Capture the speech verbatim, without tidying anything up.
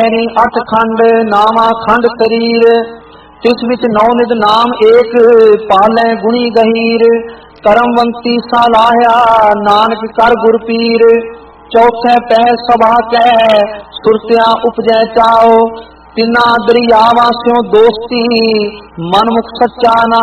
अठ खंड नामा खंड शरीर, तिस विच नौ निध नाम एक, पालै गुणी गहीर। करमवंती सालाह्या नानक कर गुर पीर, चौथे पह सभा कै सुरत्या उपजै चाओ। तिना दरियावां स्यों दोस्ती मनमुख सच्चा ना